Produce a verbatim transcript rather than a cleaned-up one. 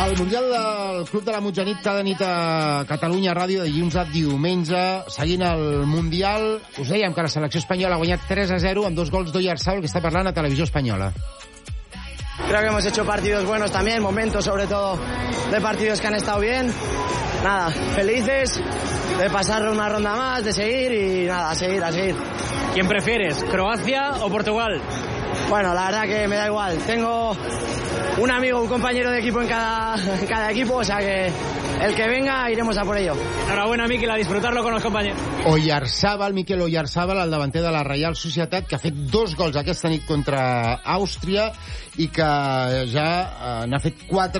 El Mundial del Club de la Mitjanit cada nit a Catalunya Ràdio, de dilluns a diumenge, seguint el Mundial. Us dèiem que la selecció espanyola ha guanyat tres a zero amb dos gols d'Oyarzabal, que està parlant a Televisió Espanyola. Creo que hemos hecho partidos buenos también, momentos sobre todo de partidos que han estado bien. Nada, felices de pasar una ronda más, de seguir y nada, a seguir, a seguir. ¿Quién prefieres, Croacia o Portugal? Bueno, la verdad que me da igual. Tengo un amigo, un compañero de equipo en cada, en cada equipo, o sea que el que venga iremos a por ello. Enhorabuena, Miquel, a disfrutarlo con los compañeros. Oyarzabal, Miquel Oyarzabal, el davanter de la Reial Societat, que ha fet dos gols aquesta nit contra Àustria i que ja eh, n'ha fet quatre